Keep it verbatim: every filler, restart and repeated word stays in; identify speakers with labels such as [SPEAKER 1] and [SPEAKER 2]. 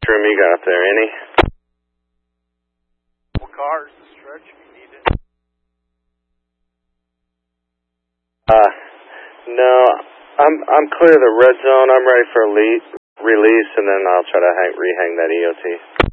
[SPEAKER 1] Trim you got there, any?
[SPEAKER 2] Couple cars to stretch if you need it.
[SPEAKER 1] Uh, no, I'm I'm clear of the red zone. I'm ready for elite release, and then I'll try to hang, rehang that E O T.